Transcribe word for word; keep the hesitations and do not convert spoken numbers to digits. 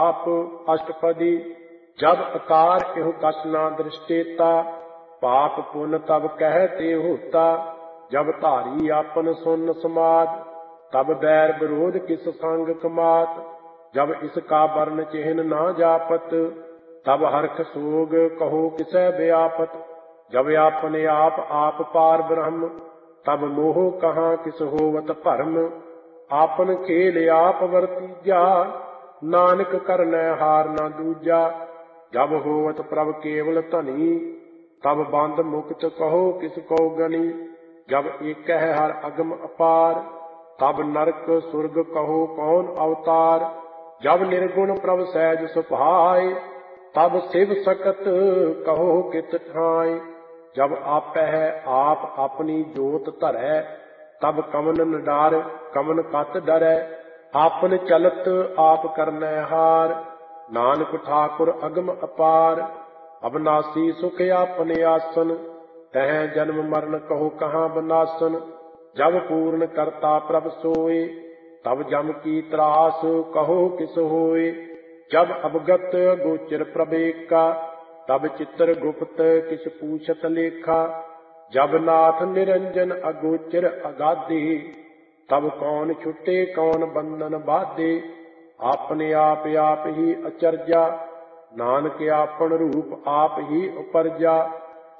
आप अष्टपदी। जब आकार एहो कस ना दृष्टेता, पाप पुन तब कहते होता। जब धारी आपन सुन समाज, तब बैर विरोध किस संग कमात। जब इसका वर्ण चिन्ह ना जापत, तब हर्ष सोग कहो किसै व्यापत। जब आपने आप आप पार ब्रह्म, तब मोह कहाँ किस होवत भरम। आपन खेल आप वरतीजा, नानक करनै हार ना दूजा। जब होवत प्रभ केवल धनी, तब बंद मुक्त कहो किस को गनी। जब एक है हर अगम अपार, तब नरक सुरग कहो कौन अवतार। जब निर्गुण प्रभ सहज सुभाए, तब शिव सकत कहो कित ठाय। जब आपै है आप अपनी जोत धरै, तब कमन न डार कमन कत डरै। आपन चलत आप करनै हार, नानक ठाकुर अगम अपार। अविनाशी सुख आपने आसन, तह जन्म मरण कहो कहाँ बनासन। जब पूर्ण करता प्रभ सोए, तब जम की त्रास कहो किस होए। जब अवगत गोचर प्रभेका, तब चित्र गुप्त किस पूछत लेखा। जब नाथ निरंजन अगोचर अगाधे, तब कौन छुटे कौन बंधन बाधे। आपने आप आप ही अचरजा, नानक आपन रूप आप ही उपरजा।